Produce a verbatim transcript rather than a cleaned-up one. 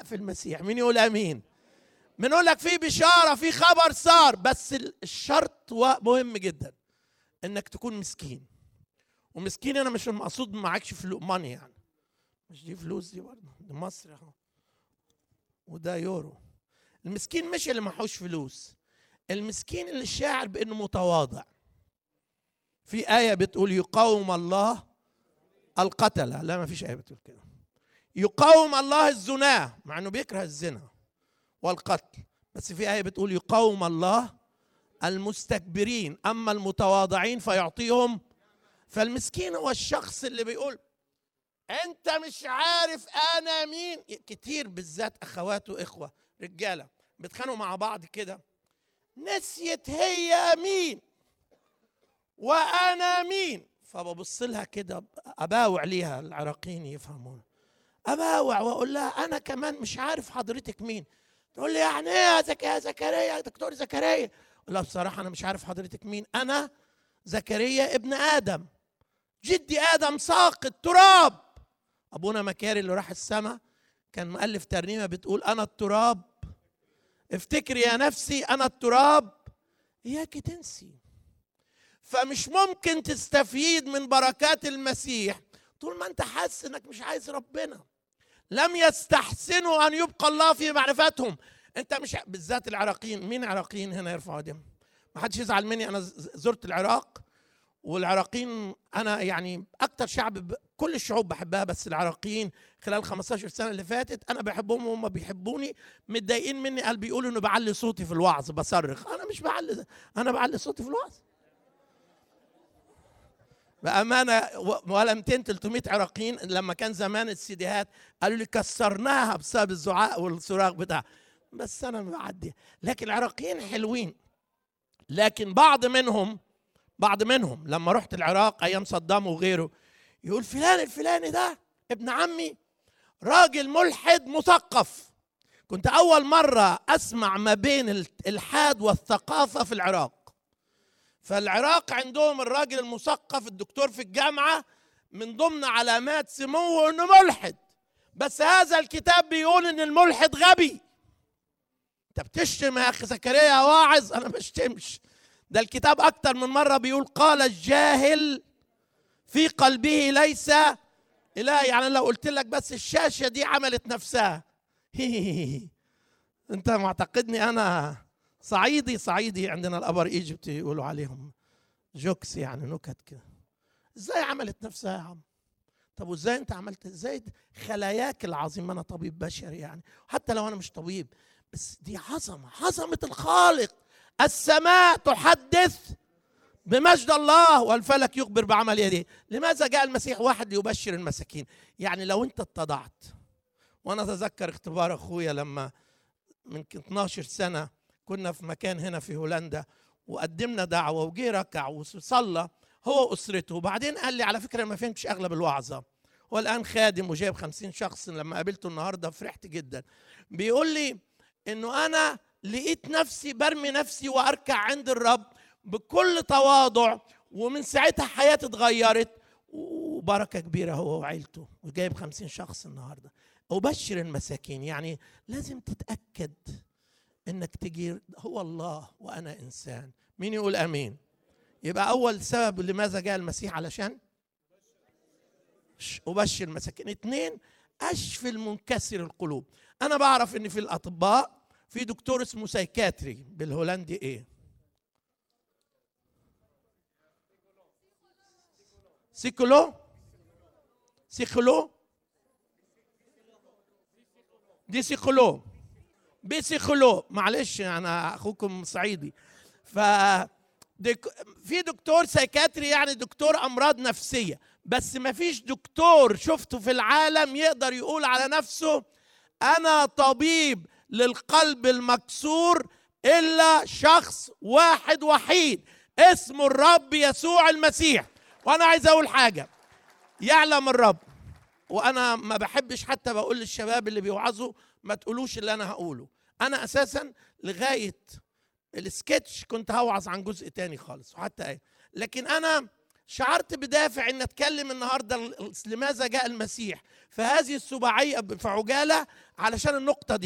في المسيح. مين يقول امين؟ بنقول لك في بشاره، في خبر صار، بس الشرط مهم جدا انك تكون مسكين. ومسكين انا مش المقصود معكش فلوس ماني، يعني مش دي فلوس، دي برضه دي مصر اهو وده يورو. المسكين مش اللي معهوش فلوس، المسكين اللي شاعر بانه متواضع. في آية بتقول يقاوم الله القتلة، لا ما فيش آية بتقول كده. يقاوم الله الزنا مع انه بيكره الزنا والقتل، بس في آية بتقول يقاوم الله المستكبرين اما المتواضعين فيعطيهم. فالمسكين هو الشخص اللي بيقول انت مش عارف انا مين. كتير بالذات اخوات واخوه رجاله بيتخانقوا مع بعض كده، نسيت هي مين وانا مين، فببص لها كده اباوع ليها، العراقيين يفهمون، اباوع واقول لها انا كمان مش عارف حضرتك مين. تقول لي يعني ايه يا زكريا يا دكتور زكريا؟ اقول لها بصراحه انا مش عارف حضرتك مين، انا زكريا ابن ادم، جدي ادم ساقط تراب. ابونا مكاري اللي راح السماء كان مؤلف ترنيمه بتقول انا التراب افتكري يا نفسي انا التراب اياك تنسي. فمش ممكن تستفيد من بركات المسيح طول ما انت حاسس انك مش عايز ربنا. لم يستحسنوا ان يبقى الله في معرفتهم. انت مش بالذات العراقيين، مين عراقيين هنا يرفعوا ايديهم؟ ما حدش يزعل مني، انا زرت العراق والعراقيين انا يعني اكتر شعب كل الشعوب بحبها، بس العراقيين خلال خمستاشر سنه اللي فاتت انا بحبهم وهم بيحبوني. متضايقين مني قال بيقولوا انه بعلي صوتي في الوعظ بصرخ. انا مش بعلي، انا بعلي صوتي في الوعظ بامانه. ولا مئتين ثلاثمئة عراقيين لما كان زمان السيديهات قالوا لي كسرناها بسبب الزعاق والصراخ بتاع، بس انا بعدي. لكن العراقيين حلوين، لكن بعض منهم بعض منهم لما رحت العراق ايام صدام وغيره يقول فلان الفلاني ده ابن عمي راجل ملحد مثقف. كنت اول مره اسمع ما بين الالحاد والثقافه في العراق. فالعراق عندهم الراجل المثقف الدكتور في الجامعه من ضمن علامات سموه انه ملحد، بس هذا الكتاب بيقول ان الملحد غبي. انت بتشتم يا اخي زكريا يا واعظ؟ انا ما بشتمش، ده الكتاب أكتر من مرة بيقول قال الجاهل في قلبه ليس إله. يعني لو قلت لك بس الشاشة دي عملت نفسها أنت معتقدني أنا صعيدي؟ صعيدي عندنا الأبر إيجيبت يقولوا عليهم جوكس، يعني نكت كده. إزاي عملت نفسها يا عم؟ طب وإزاي أنت عملت؟ إزاي خلاياك العظيمة؟ أنا طبيب بشري يعني، حتى لو أنا مش طبيب، بس دي عظمة، عظمة الخالق. السماء تحدث بمجد الله والفلك يخبر بعمل يديه. لماذا جاء المسيح؟ واحد ليبشر المساكين. يعني لو انت اتضعت، وانا اتذكر اختبار اخويا لما من اثناشر سنة كنا في مكان هنا في هولندا وقدمنا دعوة وجي ركع وصلى هو واسرته، وبعدين قال لي على فكرة ما فهمتش اغلب الوعظة، هو الان خادم وجايب خمسين شخص. لما قابلته النهاردة فرحت جدا، بيقول لي انه انا لقيت نفسي برمي نفسي واركع عند الرب بكل تواضع، ومن ساعتها حياتي اتغيرت وبركة كبيرة هو وعيلته، وجايب خمسين شخص النهاردة. أبشر المساكين، يعني لازم تتأكد انك تجي هو الله وانا انسان. مين يقول امين؟ يبقى اول سبب لماذا جاء المسيح علشان أبشر المساكين. اثنين، اشفي المنكسر القلوب. انا بعرف ان في الاطباء في دكتور اسمه سايكاتري بالهولندي ايه؟ سيكولو سيكولو دي سيكولو بسيكولو، معلش انا اخوكم صعيدي. ف في دكتور سايكاتري يعني دكتور امراض نفسيه، بس ما فيش دكتور شفته في العالم يقدر يقول على نفسه انا طبيب للقلب المكسور الا شخص واحد وحيد اسمه الرب يسوع المسيح. وانا عايز اقول حاجه، يعلم الرب، وانا ما بحبش حتى بقول للشباب اللي بيوعظوا ما تقولوش اللي انا هقوله. انا اساسا لغايه السكتش كنت هوعظ عن جزء تاني خالص وحتى ايه، لكن انا شعرت بدافع ان اتكلم النهارده لماذا جاء المسيح فهذه السباعيه في عجاله علشان النقطه دي.